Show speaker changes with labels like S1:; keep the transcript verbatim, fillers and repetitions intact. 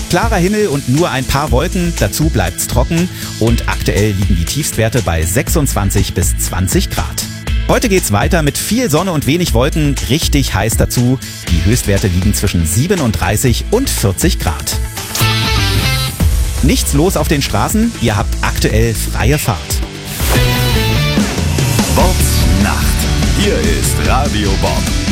S1: Klarer Himmel und nur ein paar Wolken, dazu bleibt's trocken und aktuell liegen die Tiefstwerte bei sechsundzwanzig bis zwanzig Grad. Heute geht's weiter mit viel Sonne und wenig Wolken, richtig heiß dazu. Die Höchstwerte liegen zwischen siebenunddreißig und vierzig Grad. Nichts los auf den Straßen, ihr habt aktuell freie Fahrt.
S2: Bobbs Nacht. Hier ist Radio Bob.